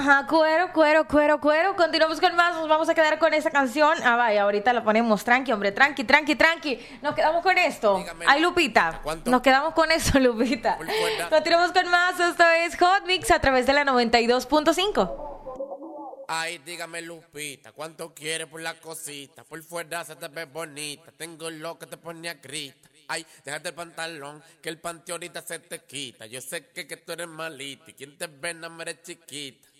Ajá, cuero, cuero, cuero, cuero. Continuamos con más, nos vamos a quedar con esa canción. Ah, vaya, ahorita la ponemos tranqui, hombre, tranqui, tranqui, tranqui. Nos quedamos con esto. Dígame, Ay, Lupita. ¿cuánto? Nos quedamos con eso, Lupita. Full fuerza. Continuamos con más, esto es Hot Mix a través de la 92.5. Ay, dígame, Lupita, ¿cuánto quieres por la cosita? Por fuera se te ve bonita. Tengo lo que te pone a grita. Ay, déjate el pantalón, que el panty ahorita se te quita. Yo sé que tú eres malita y quien te ve no me eres chiquita.